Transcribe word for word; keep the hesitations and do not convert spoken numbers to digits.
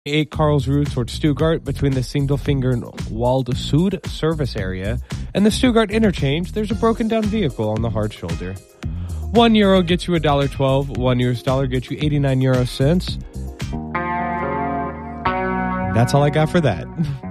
eight Karlsruhe towards Stuttgart between the Sindelfinger and Wald Sud service area and the Stuttgart interchange, there's a broken down vehicle on the hard shoulder. One euro gets you a dollar twelve. One U S dollar gets you eighty-nine euro cents. That's all I got for that.